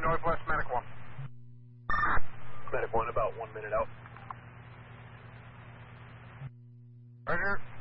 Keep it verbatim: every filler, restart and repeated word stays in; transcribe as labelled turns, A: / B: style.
A: Northwest, Medic one.
B: Medic one, about one minute out.
A: Roger.